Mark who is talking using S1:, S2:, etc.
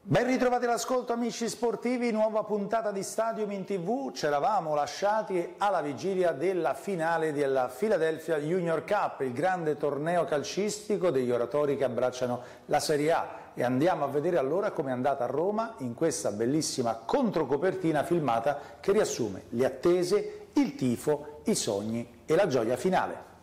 S1: Ben ritrovati all'ascolto amici sportivi, nuova puntata di Stadium in TV. Ci eravamo lasciati alla vigilia della finale della Philadelphia Junior Cup, il grande torneo calcistico degli oratori che abbracciano la Serie A, e andiamo a vedere allora come è andata a Roma in questa bellissima controcopertina filmata che riassume le attese, il tifo, i sogni e la gioia finale.